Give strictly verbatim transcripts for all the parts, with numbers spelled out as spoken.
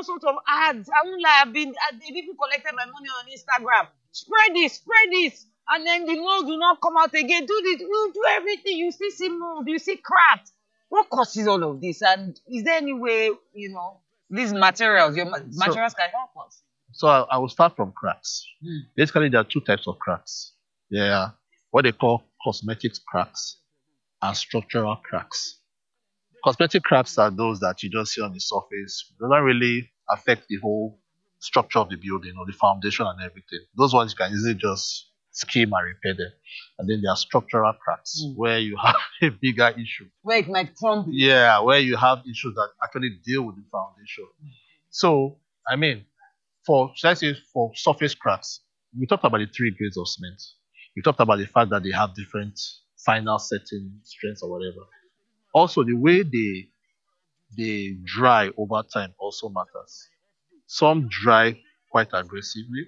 sort of ads. I won't lie, I've been, I- they've even collected my money on Instagram. Spread this, spread this. And then the mold will not come out again. Do this, we'll do everything. You still see mold, you see cracks. What causes all of this? And is there any way, you know, these materials, your ma- So- materials can help us? So I, I will start from cracks. Hmm. Basically, there are two types of cracks. There are what they call cosmetic cracks and structural cracks. Cosmetic cracks are those that you just see on the surface. They don't really affect the whole structure of the building or the foundation and everything. Those ones you can easily just skim and repair them. And then there are structural cracks Mm. where you have a bigger issue. Where it might crumble. Yeah, where you have issues that actually deal with the foundation. So, I mean, for should I say for surface cracks, we talked about the three grades of cement. We talked about the fact that they have different final setting strengths or whatever. Also, the way they they dry over time also matters. Some dry quite aggressively,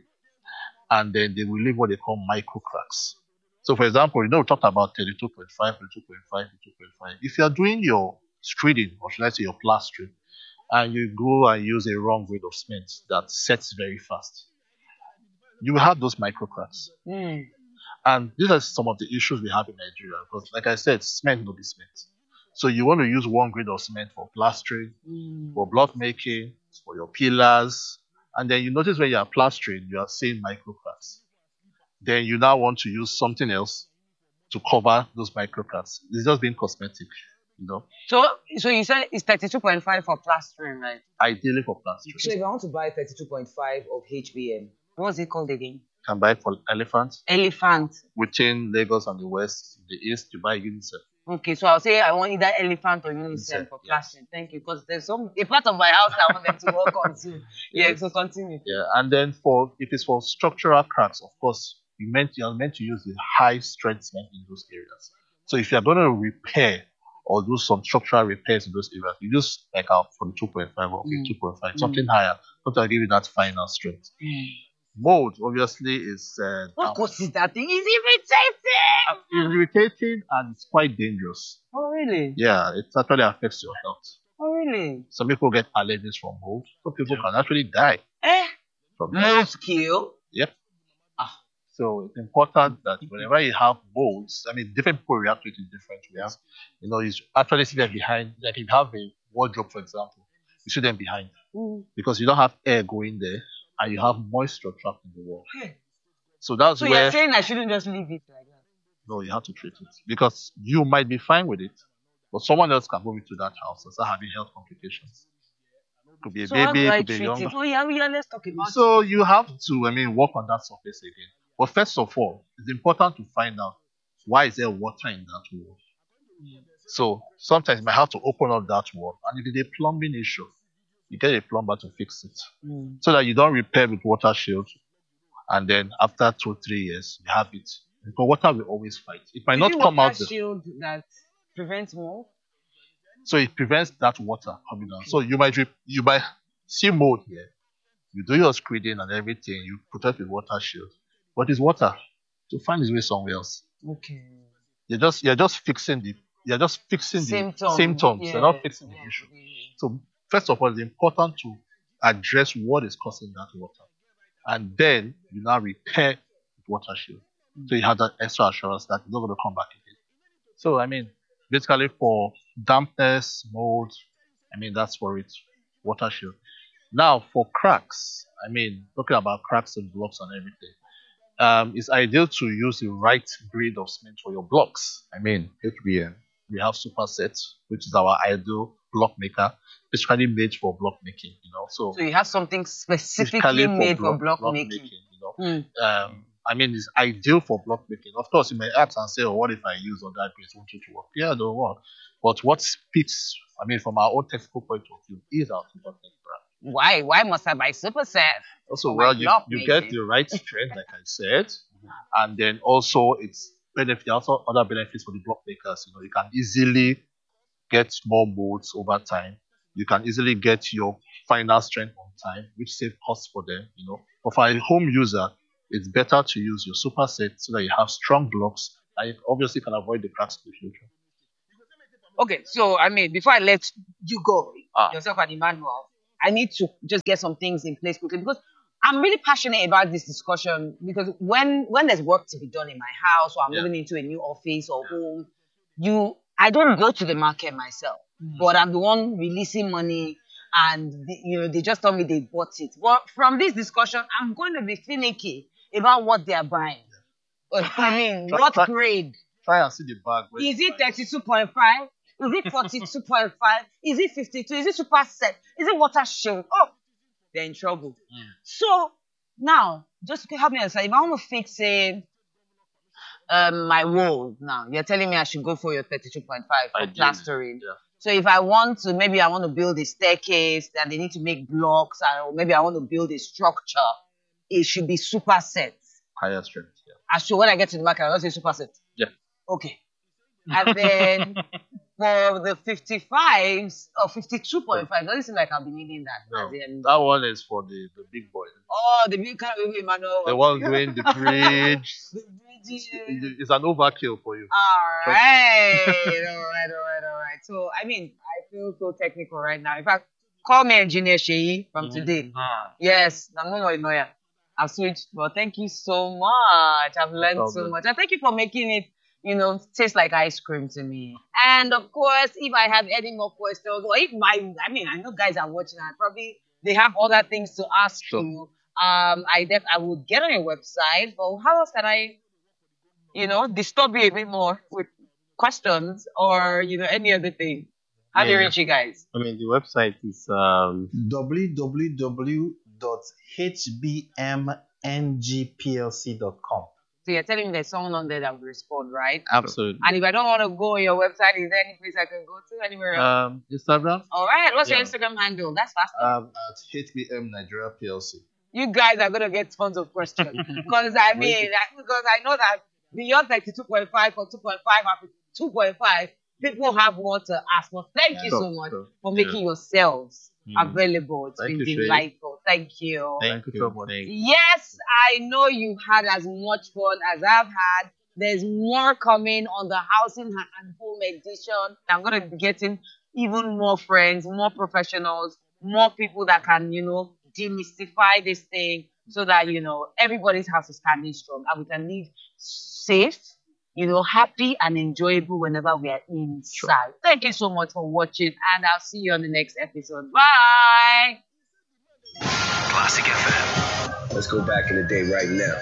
and then they will leave what they call micro cracks. So, for example, you know, we talked about thirty-two point five, thirty-two point five, thirty-two point five. If you are doing your screeding, or should I say your plastering, and you go and use a wrong grade of cement that sets very fast, you will have those micro cracks. Mm. And these are some of the issues we have in Nigeria. Because, like I said, cement will be cement. So you want to use one grade of cement for plastering, Mm. for block making, for your pillars, and then you notice when you are plastering, you are seeing micro cracks. Then you now want to use something else to cover those micro cracks. It's just being cosmetic, you know. So, so you said it's thirty-two point five for plastering, right? Ideally for plastering, So if I want to buy thirty-two point five of H B M, What's it called again? you can buy it for elephants Elephant. within Lagos and the West. In the East, you buy UNICEF. Okay, so I'll say I want either elephant or UNICEF UNICEF, for yes. plastering. Thank you, because there's some a part of my house that I want them to work on too. Yeah, Yes. so continue. Yeah, and then for if it's for structural cracks, of course, you meant you're meant to use the high strength cement in those areas. So if you're going to repair or do some structural repairs in those areas, you use like our forty-two point five or Mm. fifty-two point five, something higher, not to give you that final strength. Mm. Mold obviously is uh, What um, causes that thing? It's irritating. irritating and it's quite dangerous. Oh really? Yeah, it actually affects your health. Oh really? Some people get allergies from mold. Some people can actually die Eh? from mold. Mold kill? Yep. Ah. So it's important that whenever you have molds, I mean, different people react to it in different ways. You know, you actually see them behind, like if you have a wardrobe, for example, you see them behind Mm. because you don't have air going there and you have moisture trapped in the wall. Hey. So that's So where you're saying I shouldn't just leave it like that? no, you have to treat it because you might be fine with it, but someone else can move into that house and start having health complications. Could be a So how baby, do I could be a treat younger. it? Oh yeah, yeah, let's talk about So you have to, I mean, work on that surface again. But first of all, it's important to find out why is there water in that wall. So sometimes you might have to open up that wall, and if it's a plumbing issue, you get a plumber to fix it, it. Mm. so that you don't repair with water shield, and then after two three years you have it. Because water will always fight. It might Is not it come water out, the, shield that prevents mold? so it prevents that water coming down. So you might re- you might see mold here. You do your screening and everything. You protect with water shield, but it's water to find its way somewhere else. Okay. You're just you're just fixing the you're just fixing the Symptoms. symptoms. Yeah, You're not fixing the yeah, issue. yeah. So first of all, it's important to address what is causing that water, and then you now repair with water shield. So you have that extra assurance that it's not going to come back again. So I mean, basically for dampness, mold, I mean that's for it, water shield. Now for cracks, I mean talking about cracks and blocks and everything, um, it's ideal to use the right grade of cement for your blocks. I mean H B M. We have Superset, which is our ideal block maker, specially made for block making. You know, so So you have something specifically specifically made for block, making. you know. Mm. Um, I mean, it's ideal for block making. Of course, you may ask and say, oh, what if I use other grades? Won't it work? Yeah, they'll work. But what speaks, I mean, from our own technical point of view, is our Superset brand. Why? Why must I buy Superset? Also, For my well, you, block you get making. the right strength, like I said, and then also it's benefit, also other benefits for the block makers. You know, you can easily get more molds over time. You can easily get your final strength on time, which save costs for them. You know, but for a home user, it's better to use your Superset so that you have strong blocks and you obviously can avoid the cracks in the future. Okay, so I mean, before I let you go, Ah. yourself and Emmanuel, I need to just get some things in place quickly because I'm really passionate about this discussion because when when there's work to be done in my house or I'm Yeah. moving into a new office or home, you I don't go to the market myself, but I'm the one releasing money and the, you know they just tell me they bought it. But from this discussion, I'm going to be finicky about what they are buying. I mean, Try- what try- grade? Try and see the bag. where- Is it thirty-two point five? Is it forty-two point five? Is it fifty-two? Is it super set? Is it water shield? Oh, they're in trouble. Mm. So now, just to help me understand, if I want to fix a, um, my wall now, you're telling me I should go for your thirty-two point five for Ideally, plastering. yeah. So if I want to, maybe I want to build a staircase and they need to make blocks, or maybe I want to build a structure, it should be super set. Higher strength. Yeah. As sure when I get to the market, I'll say super set. Yeah. Okay. And then for the fifty-fives or fifty-two point five, doesn't seem like I'll be needing that. No, As in, that one is for the, the big boy. oh, the big car with Emmanuel. The one doing the bridge. The bridges. It- It's an overkill for you. All right. all right, all right, all right. So, I mean, I feel so technical right now. In fact, call me Engineer Sheyi from today. Yes, I'm no more lawyer. I've switched, but thank you so much. I've learned so problem. much. And thank you for making it, you know, taste like ice cream to me. And of course, if I have any more questions, or if my, I mean, I know guys are watching and probably they have other things to ask Sure. you. Um, I def- I will get on your website. But how else can I, you know, disturb you a bit more with questions or you know any other thing? How do you Yeah. reach you guys? I mean, the website is um, w w w dot h b m n g p l c dot com. So you're telling me there's someone on there that will respond, right? absolutely. And if I don't want to go on your website, is there any place I can go to anywhere else? Um, Instagram. All right. What's your yeah. Instagram handle? That's fast. Um, At H B M Nigeria P L C. You guys are gonna get tons of questions because I mean, I- because I know that beyond thirty-two point five or two point five or two point five, people have more to ask. But thank you Sure, so much sure. for making yourselves Mm. available. It's Thank been you, Shay. delightful. Thank you. Thank you you so much. Thank you. Yes, I know you had as much fun as I've had. There's more coming on the housing and home edition. I'm gonna be getting even more friends, more professionals, more people that can, you know, demystify this thing so that, you know, everybody's house is standing strong and we can live safe, you know, happy and enjoyable whenever we are inside. Thank you so much for watching and I'll see you on the next episode. Bye. Classic F M. Let's go back in the day right now.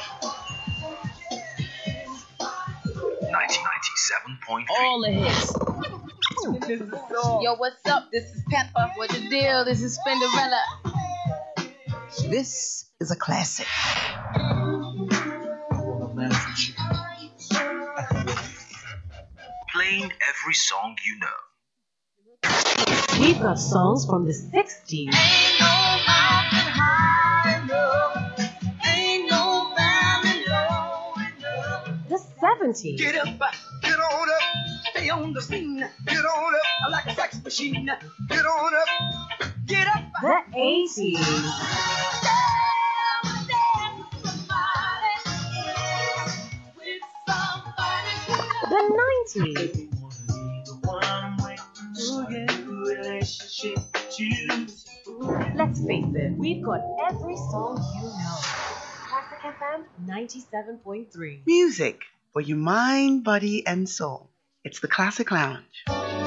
nineteen ninety-seven point three. All the hits. Yo, what's up? This is Pepper. What the deal? This is Spinderella. This is a classic. Playing every song you know. We've got songs from the sixties, the seventies, Get up, get on up, stay on the scene. Get on up, like a sex machine. Get on up, get up. the eighties, the nineties, let's face it, we've got every song you know. Classic F M ninety-seven point three. Music for your mind, body, and soul. It's the Classic Lounge.